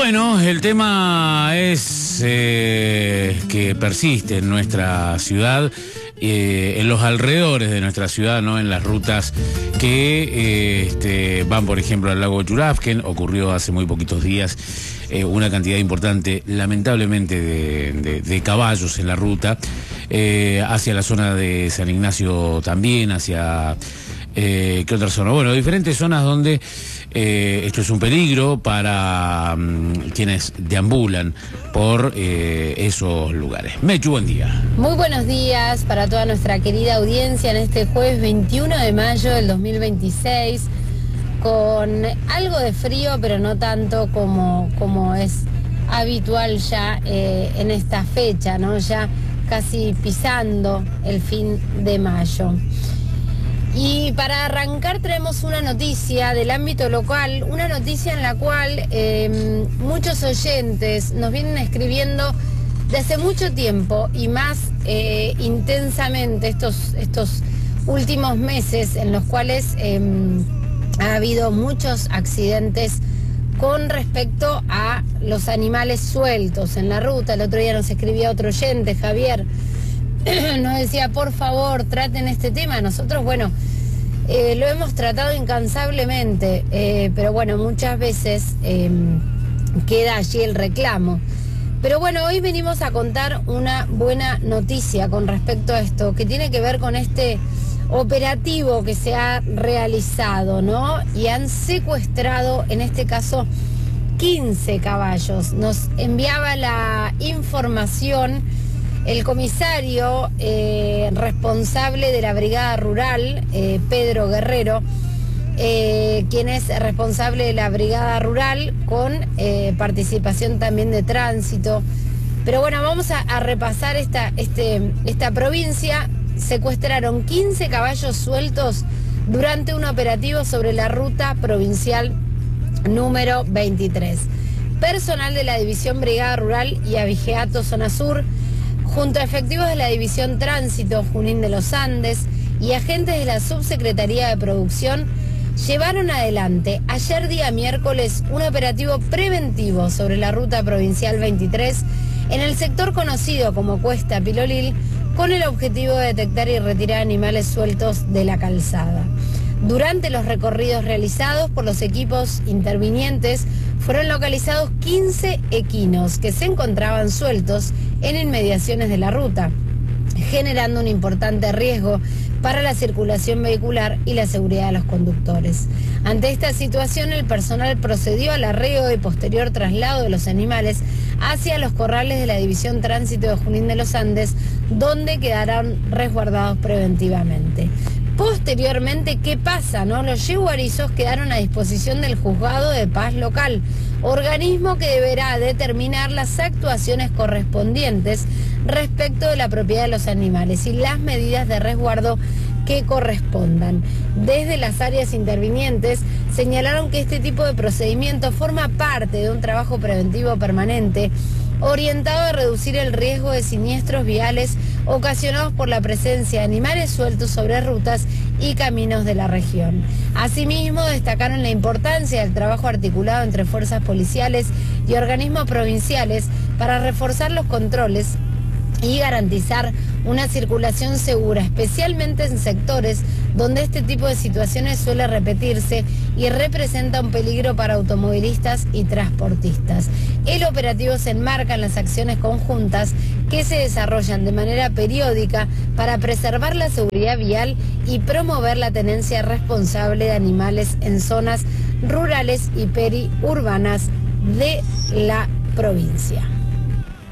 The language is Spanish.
Bueno, el tema es que persiste en nuestra ciudad, en los alrededores de nuestra ciudad, ¿no? En las rutas que van, por ejemplo, al lago Churrasquén. Ocurrió hace muy poquitos días una cantidad importante, lamentablemente, de caballos en la ruta, hacia la zona de San Ignacio también, hacia... ¿qué otra zona? Bueno, diferentes zonas donde esto es un peligro para quienes deambulan por esos lugares. Mechu, buen día. Muy buenos días para toda nuestra querida audiencia en este jueves 21 de mayo del 2026, con algo de frío, pero no tanto como es habitual ya en esta fecha, ¿no? Ya casi pisando el fin de mayo. Y para arrancar traemos una noticia del ámbito local, una noticia en la cual muchos oyentes nos vienen escribiendo desde hace mucho tiempo y más intensamente estos últimos meses, en los cuales ha habido muchos accidentes con respecto a los animales sueltos en la ruta. El otro día nos escribía otro oyente, Javier, nos decía, por favor, traten este tema. Nosotros, bueno, lo hemos tratado incansablemente, pero bueno, muchas veces queda allí el reclamo. Pero bueno, hoy venimos a contar una buena noticia con respecto a esto, que tiene que ver con este operativo que se ha realizado, ¿no? Y han secuestrado, en este caso, 15 caballos. Nos enviaba la información el comisario responsable de la Brigada Rural, Pedro Guerrero, quien es responsable de la Brigada Rural con participación también de tránsito. Pero bueno, vamos a repasar esta provincia. Secuestraron 15 caballos sueltos durante un operativo sobre la ruta provincial número 23. Personal de la División Brigada Rural y Avigeato Zona Sur, junto a efectivos de la División Tránsito Junín de los Andes y agentes de la Subsecretaría de Producción, llevaron adelante ayer día miércoles un operativo preventivo sobre la ruta provincial 23 en el sector conocido como Cuesta Pilolil, con el objetivo de detectar y retirar animales sueltos de la calzada. Durante los recorridos realizados por los equipos intervinientes, fueron localizados 15 equinos que se encontraban sueltos en inmediaciones de la ruta, generando un importante riesgo para la circulación vehicular y la seguridad de los conductores. Ante esta situación, el personal procedió al arreo y posterior traslado de los animales hacia los corrales de la División Tránsito de Junín de los Andes, donde quedarán resguardados preventivamente. Posteriormente, ¿qué pasa, no? Los yeguarizos quedaron a disposición del Juzgado de Paz Local, organismo que deberá determinar las actuaciones correspondientes respecto de la propiedad de los animales y las medidas de resguardo que correspondan. Desde las áreas intervinientes señalaron que este tipo de procedimiento forma parte de un trabajo preventivo permanente orientado a reducir el riesgo de siniestros viales ocasionados por la presencia de animales sueltos sobre rutas y caminos de la región. Asimismo, destacaron la importancia del trabajo articulado entre fuerzas policiales y organismos provinciales para reforzar los controles y garantizar una circulación segura, especialmente en sectores donde este tipo de situaciones suele repetirse y representa un peligro para automovilistas y transportistas. El operativo se enmarca en las acciones conjuntas que se desarrollan de manera periódica para preservar la seguridad vial y promover la tenencia responsable de animales en zonas rurales y periurbanas de la provincia.